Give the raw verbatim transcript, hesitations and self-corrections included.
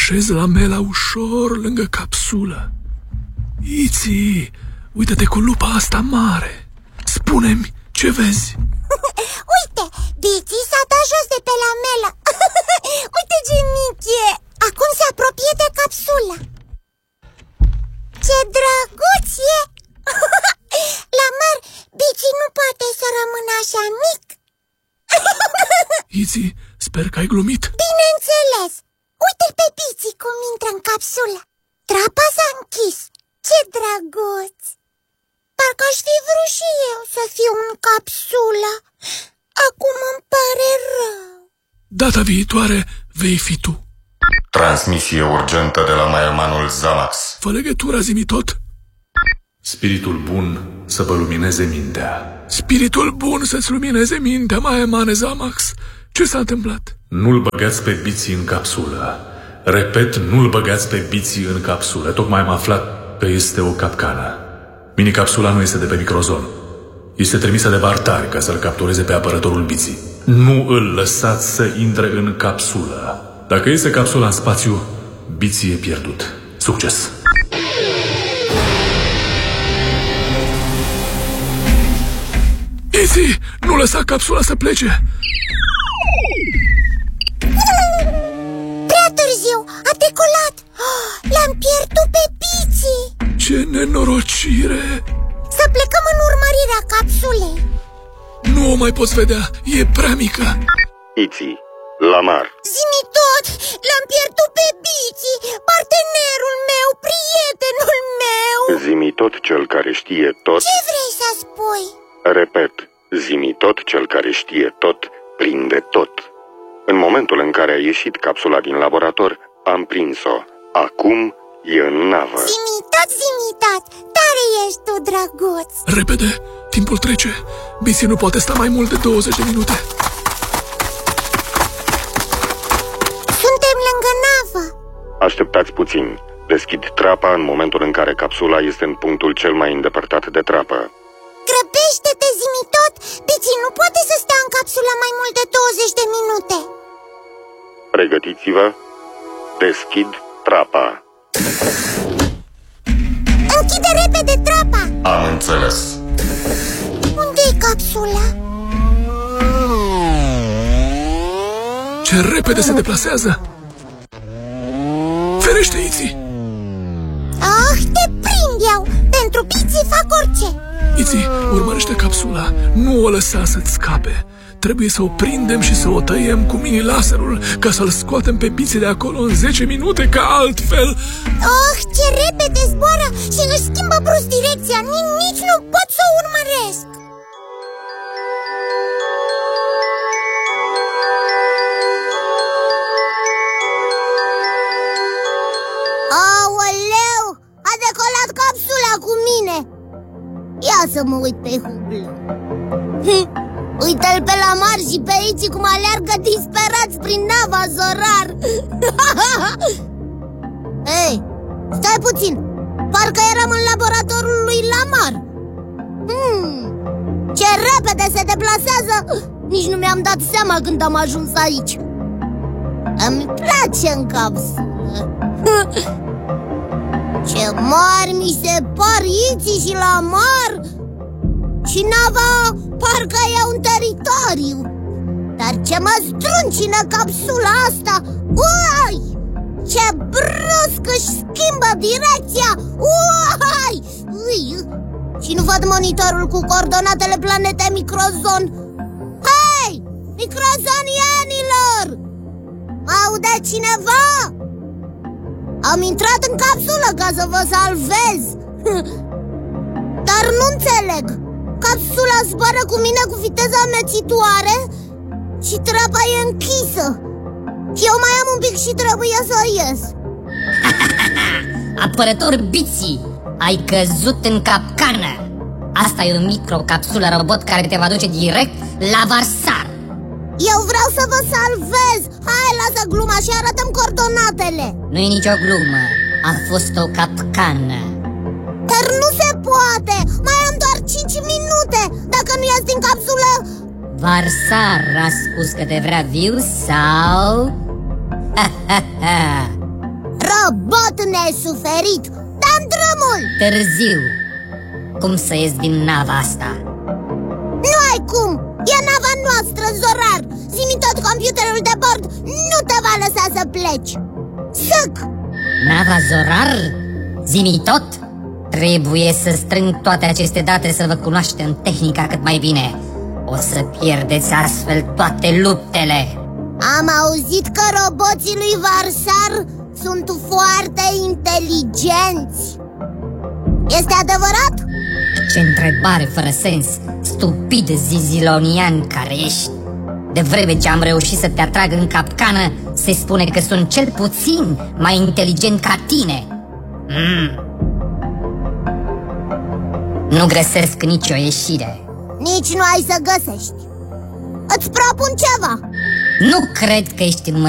așez lamela ușor lângă capsulă. Iți, uită-te cu lupa asta mare. Spune-mi, ce vezi? Uite, Biții s-a dat jos de pe lamelă. Uite ce mic e. Acum se apropie de capsulă. Ce drăguț e. Lamar, Biții nu poate să rămână așa mic. Iți, sper că ai glumit. Bineînțeles. Uite-l pe Biții cum intră în capsulă. Trapa s-a închis. Ce drăguț. Parcă aș fi vrut și eu să fiu în capsulă. Acum îmi pare rău. Data viitoare vei fi tu. Transmisie urgentă de la Maelmanul Zamax. Fă legătura, zi-mi tot. Spiritul bun să vă lumineze mintea. Spiritul bun să-ți lumineze mintea, Maelmane Zamax. Ce s-a întâmplat? Nu-l băgați pe Biții în capsulă. Repet, nu-l băgați pe Biții în capsulă. Tocmai am aflat că este o capcană. Minicapsula nu este de pe microzon. Este trimisă de Bartari ca să-l captureze pe apărătorul Biții. Nu îl lăsați să intre în capsulă. Dacă este capsula în spațiu, Biții e pierdut. Succes! Iți, nu lăsa capsula să plece. Prea târziu, a decolat. L-am pierdut pe Biții. Ce nenorocire! Să plecăm în urmărirea capsulei. Nu o mai poți vedea, e prea mică. Iți, Lamar. Zi-mi tot, l-am pierdut pe Biții, partenerul meu, prietenul meu. Zi-mi tot cel care știe tot. Ce vrei să spui? Repet, zi-mi tot cel care știe tot, prinde tot. În momentul în care a ieșit capsula din laborator, am prins-o. Acum e în navă. Zi-mi tot, zi-mi tot, tare ești tu, drăguț. Repede, timpul trece. Biții nu poate sta mai mult de douăzeci de minute. Suntem lângă navă. Așteptați puțin. Deschid trapa în momentul în care capsula este în punctul cel mai îndepărtat de trapă. Grăbește-te, zi-mi tot, Biții nu poate să stea în capsulă mai mult de douăzeci de minute. Pregătiți-vă. Deschid trapa. Închide repede trapa. Am înțeles. Unde-i capsula? Ce repede se deplasează. Ferește, Iți. Ah, te prind eu. Pentru Biții fac orice. Iți, urmărește capsula. Nu o lăsa să-ți scape. Trebuie să o prindem și să o tăiem cu mini-laserul ca să-l scoatem pe Biții de acolo în zece minute, ca altfel... Oh, ce repede zboară și își schimbă brusc direcția. Nici nu pot să o urmăresc. Aoleu, a decolat capsula cu mine. Ia să mă uit pe hublă. Uite-l pe Lamar și pe Iți cum aleargă disperați prin nava Zorar. Ei, stai puțin. Parcă eram în laboratorul lui Lamar. hmm, Ce repede se deplasează. Nici nu mi-am dat seama când am ajuns aici. Îmi place în capsulă. Ce mari mi se par Iți și Lamar. Și nava parcă e un teritoriu. Dar ce mă struncină capsula asta. Uai! Ce brusc își schimbă direcția. Uai! Ui! Și nu văd monitorul cu coordonatele planetei Microzon. Hei! Microzonienilor! Aude cineva? Am intrat în capsulă ca să vă salvez. Dar nu înțeleg. Capsula zboară cu mine cu viteză amețitoare și trapa e închisă. Eu mai am un pic și trebuie să ies. Apărător Biții, ai căzut în capcană. Asta e o microcapsulă robot care te va duce direct la Varsar. Eu vreau să vă salvez. Hai, lasă gluma și arătăm coordonatele. Nu e nicio glumă, a fost o capcană. Dar nu se poate. Mai am doar cinci minute. Dacă nu ies din capsulă... Varsar a spus că te vrea viu sau... Robot nesuferit, dăm drumul! Târziu. Cum să ies din nava asta? Nu ai cum! E nava noastră, Zorar! Zi-mi tot computerul de bord nu te va lăsa să pleci! Sâc! Nava Zorar? Zi-mi tot? Trebuie să strâng toate aceste date să vă cunoaștem tehnica cât mai bine. O să pierdeți astfel toate luptele. Am auzit că roboții lui Varsar sunt foarte inteligenți. Este adevărat? Ce întrebare fără sens, stupid zizilonian care ești. De vreme ce am reușit să te atrag în capcană, se spune că sunt cel puțin mai inteligent ca tine. mm. Nu găsesc nicio ieșire. Nici nu ai să găsești. Îți propun ceva. Nu cred că ești în